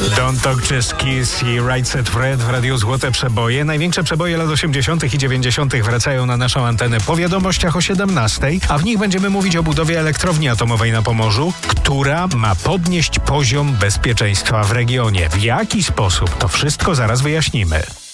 Don't Talk Just Kiss i Right Set Fred w Radiu Złote Przeboje. Największe przeboje lat 80. i 90. wracają na naszą antenę po wiadomościach o 17, a w nich będziemy mówić o budowie elektrowni atomowej na Pomorzu, która ma podnieść poziom bezpieczeństwa w regionie. W jaki sposób? To wszystko zaraz wyjaśnimy.